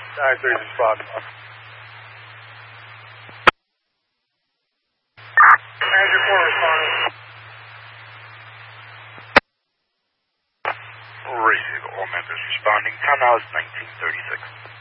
9-3 responding. Manager 4 responding. Radio, all members responding. Time now is 19:36.